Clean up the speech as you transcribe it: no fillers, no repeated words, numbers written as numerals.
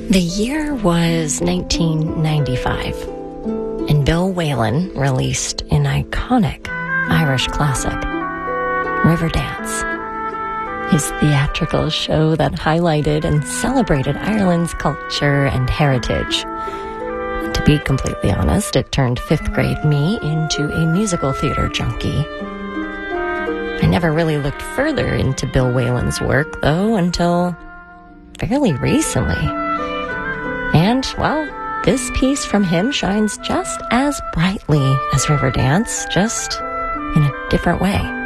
The year was 1995, and Bill Whalen released an iconic Irish classic, Riverdance, his theatrical show that highlighted and celebrated Ireland's culture and heritage. To be completely honest, it turned fifth grade me into a musical theater junkie. I never really looked further into Bill Whalen's work, though, until fairly recently. And, well, this piece from him shines just as brightly as Riverdance, just in a different way.